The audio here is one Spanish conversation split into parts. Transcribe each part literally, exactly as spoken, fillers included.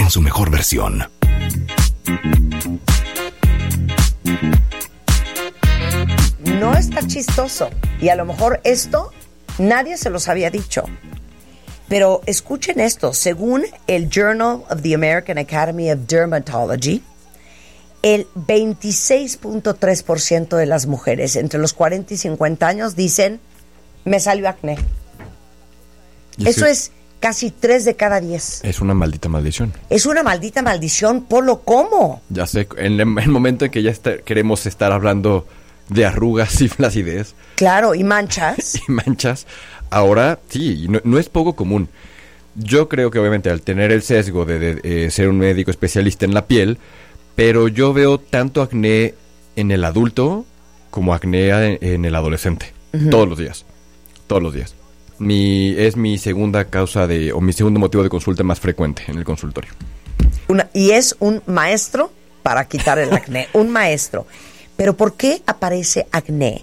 en su mejor versión. No está chistoso. Y a lo mejor esto nadie se los había dicho. Pero escuchen esto. Según el Journal of the American Academy of Dermatology, el veintiséis punto tres por ciento de las mujeres entre los cuarenta y cincuenta años dicen, me salió acné. Eso es casi tres de cada diez. Es una maldita maldición. Es una maldita maldición. Polo, ¿cómo? Ya sé, en el momento en que ya está, queremos estar hablando de arrugas y flacidez. Claro, y manchas. y manchas. Ahora, sí, no, no es poco común. Yo creo que obviamente al tener el sesgo de, de, de ser un médico especialista en la piel, pero yo veo tanto acné en el adulto como acné en, en el adolescente. Uh-huh. Todos los días. Todos los días. Mi, es mi segunda causa de, o mi segundo motivo de consulta más frecuente en el consultorio. Una, y es un maestro para quitar el acné. Un maestro. Pero ¿por qué aparece acné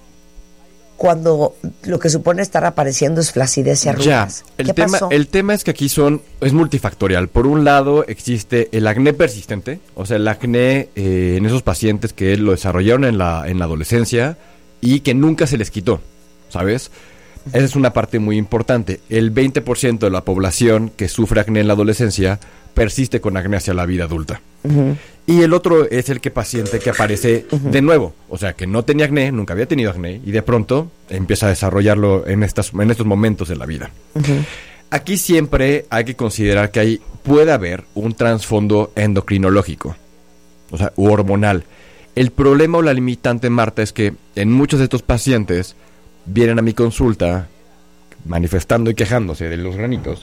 cuando lo que supone estar apareciendo es flacidez y arrugas? Ya, el ¿Qué tema, pasó? el tema es que aquí son, es multifactorial. Por un lado existe el acné persistente, o sea, el acné eh, en esos pacientes que lo desarrollaron en la, en la adolescencia y que nunca se les quitó, ¿sabes? Esa es una parte muy importante. El veinte por ciento de la población que sufre acné en la adolescencia persiste con acné hacia la vida adulta. Uh-huh. Y el otro es el que paciente que aparece uh-huh. de nuevo. O sea, que no tenía acné, nunca había tenido acné, y de pronto empieza a desarrollarlo en, estas, en estos momentos de la vida. Uh-huh. Aquí siempre hay que considerar que hay, puede haber un trasfondo endocrinológico, o sea, u hormonal. El problema o la limitante, Marta, es que en muchos de estos pacientes vienen a mi consulta manifestando y quejándose de los granitos,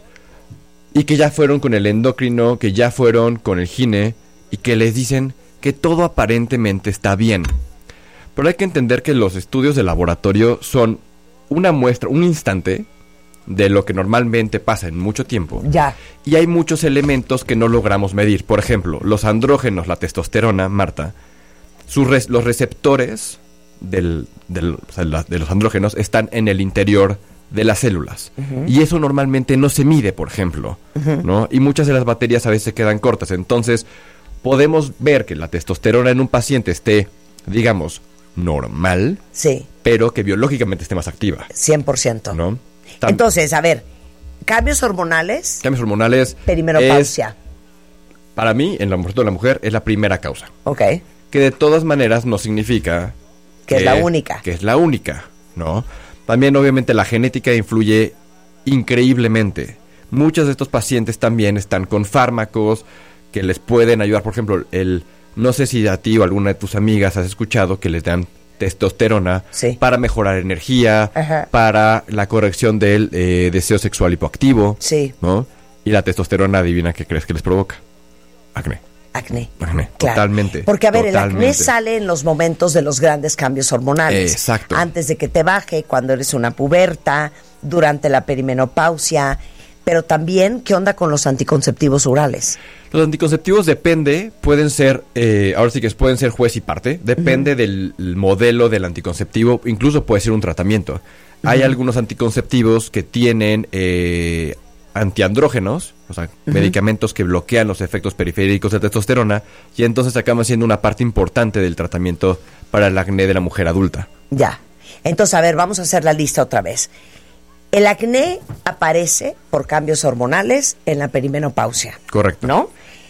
y que ya fueron con el endocrino, que ya fueron con el gine, y que les dicen que todo aparentemente está bien. Pero hay que entender que los estudios de laboratorio son una muestra, un instante de lo que normalmente pasa en mucho tiempo. Ya. Y hay muchos elementos que no logramos medir. Por ejemplo, los andrógenos, la testosterona, Marta, sus res, los receptores del, del, o sea, la, de los andrógenos están en el interior de las células. Uh-huh. Y eso normalmente no se mide, por ejemplo, uh-huh. ¿no? Y muchas de las baterías a veces quedan cortas. Entonces, podemos ver que la testosterona en un paciente esté, digamos, normal, sí, pero que biológicamente esté más activa. cien por ciento. ¿No? Tam- Entonces, a ver, cambios hormonales. Cambios hormonales. Perimenopausia. Es, para mí, en la mujer de la mujer, es la primera causa. Ok. Que de todas maneras no significa que, que es la única. Que es la única, ¿no? También, obviamente, la genética influye increíblemente. Muchos de estos pacientes también están con fármacos que les pueden ayudar. Por ejemplo, el no sé si a ti o a alguna de tus amigas has escuchado que les dan testosterona sí. para mejorar energía, ajá. para la corrección del eh, deseo sexual hipoactivo, sí. ¿no? Y la testosterona, adivina qué crees que les provoca. Acné. Acné. Acné, claro. Totalmente. Porque, a ver, totalmente. el acné sale en los momentos de los grandes cambios hormonales. Exacto. Antes de que te baje, cuando eres una puberta, durante la perimenopausia. Pero también, ¿qué onda con los anticonceptivos orales? Los anticonceptivos depende, pueden ser, eh, ahora sí que pueden ser juez y parte. Depende uh-huh. del modelo del anticonceptivo, incluso puede ser un tratamiento. Uh-huh. Hay algunos anticonceptivos que tienen eh, antiandrógenos, o sea, uh-huh. medicamentos que bloquean los efectos periféricos de testosterona, y entonces acaban siendo una parte importante del tratamiento para el acné de la mujer adulta. Ya. Entonces, a ver, vamos a hacer la lista otra vez. El acné aparece por cambios hormonales en la perimenopausia. Correcto. ¿No?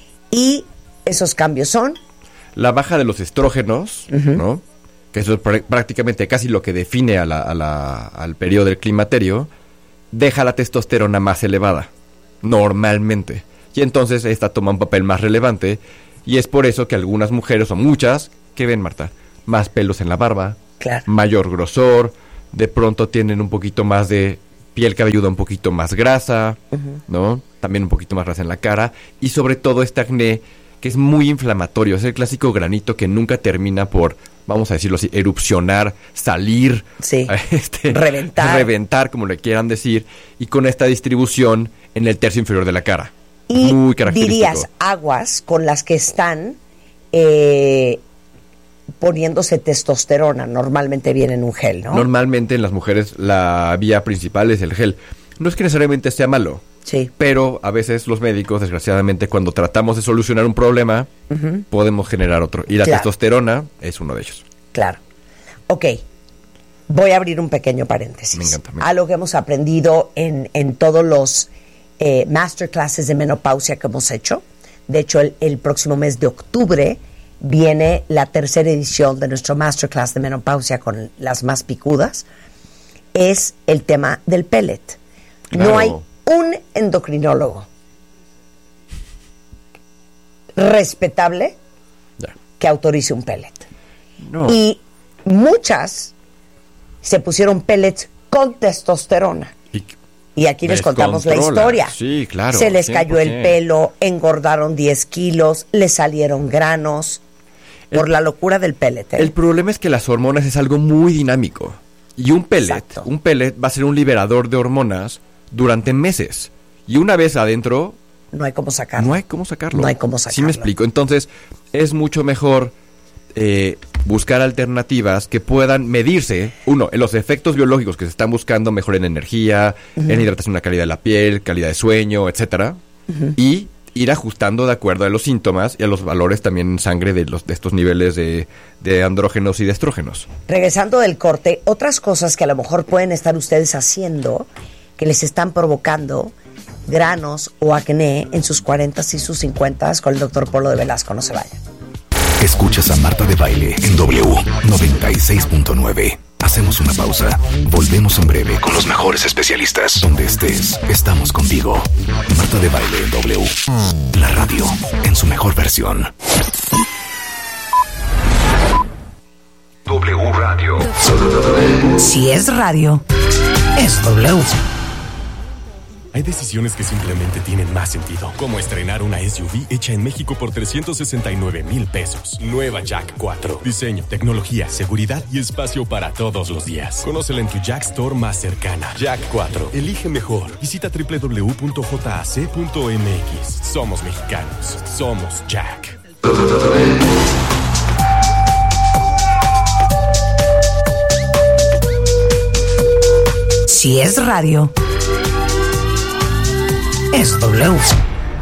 Y esos cambios son... La baja de los estrógenos, uh-huh. ¿no? Que eso es pr- prácticamente casi lo que define a la, a la, al periodo del climaterio, deja la testosterona más elevada, normalmente. Y entonces esta toma un papel más relevante, y es por eso que algunas mujeres, o muchas, ¿qué ven, Marta? Más pelos en la barba, claro. mayor grosor, de pronto tienen un poquito más de piel cabelluda, un poquito más grasa, uh-huh. ¿no? También un poquito más grasa en la cara, y sobre todo este acné que es muy inflamatorio, es el clásico granito que nunca termina por, vamos a decirlo así, erupcionar, salir, sí. este, reventar, reventar, como le quieran decir, y con esta distribución en el tercio inferior de la cara. Y muy característico. Dirías aguas con las que están eh, poniéndose testosterona, normalmente viene en un gel, ¿no? Normalmente en las mujeres la vía principal es el gel. No es que necesariamente sea malo, Sí. Pero a veces los médicos, desgraciadamente, cuando tratamos de solucionar un problema, uh-huh. podemos generar otro. Y la claro. testosterona es uno de ellos. Claro. Ok. Voy a abrir un pequeño paréntesis. Me encanta. Me encanta. Algo que hemos aprendido en, en todos los eh, masterclasses de menopausia que hemos hecho. De hecho, el, el próximo mes de octubre viene la tercera edición de nuestro masterclass de menopausia con las más picudas. Es el tema del pellet. Claro. No hay un endocrinólogo respetable yeah. que autorice un pellet. No. Y muchas se pusieron pellets con testosterona. Y, y aquí les contamos la historia. Sí, claro. Se les cien por ciento. Cayó el pelo, engordaron diez kilos, les salieron granos el, por la locura del pellet. ¿eh? El problema es que las hormonas es algo muy dinámico. Y un pellet, Exacto. un pellet va a ser un liberador de hormonas durante meses. Y una vez adentro... No hay cómo sacarlo. No hay cómo sacarlo. No hay cómo sacarlo. Sí me explico. Entonces, es mucho mejor... Eh, buscar alternativas que puedan medirse, uno, en los efectos biológicos que se están buscando, mejor en energía, uh-huh. en hidratación de la calidad de la piel, calidad de sueño, etcétera, uh-huh. y ir ajustando de acuerdo a los síntomas y a los valores también en sangre de, los, de estos niveles de, de andrógenos y de estrógenos. Regresando del corte, otras cosas que a lo mejor pueden estar ustedes haciendo que les están provocando granos o acné en sus cuarentas y sus cincuentas con el doctor Polo de Velasco. No se vayan. Escuchas a Marta de Baile en W noventa y seis punto nueve. Hacemos una pausa. Volvemos en breve con los mejores especialistas. Donde estés, estamos contigo. Marta de Baile en W. La radio en su mejor versión. W Radio. Si es radio, es W. Hay decisiones que simplemente tienen más sentido, como estrenar una S U V hecha en México por trescientos sesenta y nueve mil pesos. Nueva Jack cuatro. Diseño, tecnología, seguridad y espacio para todos los días. Conócela en tu Jack Store más cercana. Jack cuatro. Elige mejor. Visita doble u doble u doble u punto j a c punto m x. Somos mexicanos. Somos Jack. Si es radio, es W.